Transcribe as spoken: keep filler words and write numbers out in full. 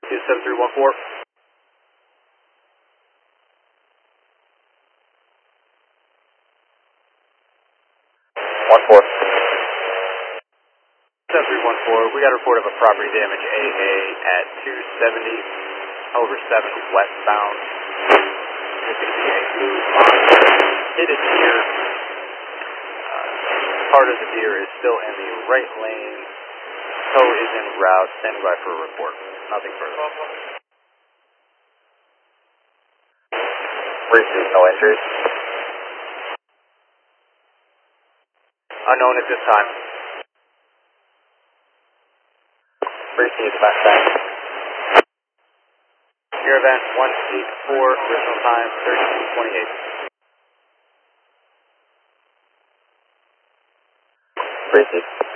two seven three one four. One four. seven three one four, we got a report of a property damage A A at two seventy over seven westbound. It's going to be a blue monster. Hit a deer. Uh, part of the deer is still in the right lane. Tow is en route. Standing by for a report. Nothing further. Receive, no injuries. Unknown at this time. Receive, back back. Your event one eight four, original time thirty-two twenty-eight. Receive.